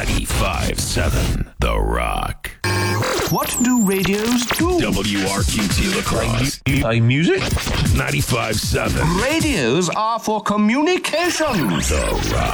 95.7 The Rock. What do radios do? WRQT Lacrosse. Play music? 95.7 Radios are for communications. The Rock.